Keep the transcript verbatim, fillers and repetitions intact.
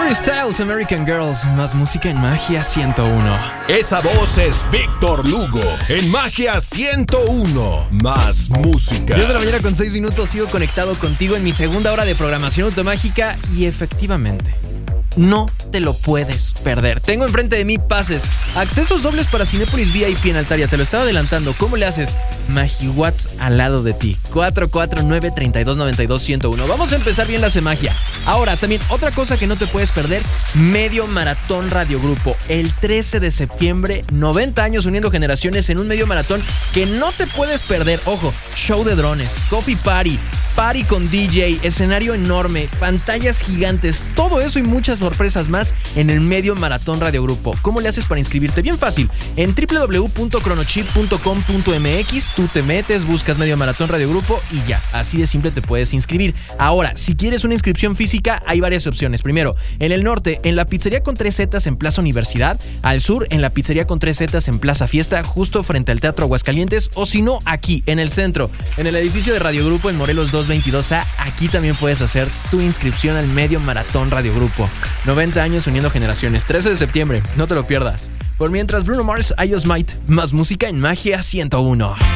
Harry Styles, American Girls, más música en Magia ciento uno. Esa voz es Víctor Lugo, en Magia ciento uno, más música. diez de la mañana con seis minutos, sigo conectado contigo en mi segunda hora de programación automágica y efectivamente, no te lo puedes perder. Tengo enfrente de mí pases, accesos dobles para Cinépolis V I P en Altaria. Te lo estaba adelantando. ¿Cómo le haces? MagiWatts al lado de ti. cuatro cuatro nueve, tres dos nueve dos, uno cero uno. Vamos a empezar bien la Magia. Ahora, también otra cosa que no te puedes perder: Medio Maratón Radio Grupo. El trece de septiembre, noventa años uniendo generaciones en un medio maratón que no te puedes perder. Ojo, show de drones, coffee party, party con D J, escenario enorme, pantallas gigantes, todo eso y muchas sorpresas más en el Medio Maratón Radio Grupo. ¿Cómo le haces para inscribirte? Bien fácil. En doble u doble u doble u punto cronochip punto com punto m x tú te metes, buscas Medio Maratón Radio Grupo y ya, así de simple te puedes inscribir. Ahora, si quieres una inscripción física, hay varias opciones. Primero, en el norte, en la pizzería con tres zetas en Plaza Universidad. Al sur, en la pizzería con tres zetas en Plaza Fiesta, justo frente al Teatro Aguascalientes. O si no, aquí, en el centro, en el edificio de Radio Grupo en Morelos doscientos veintidós A. Aquí también puedes hacer tu inscripción al Medio Maratón Radio Grupo. noventa años uniendo generaciones. trece de septiembre, no te lo pierdas. Por mientras, Bruno Mars, I Just Might, más música en Magia ciento uno.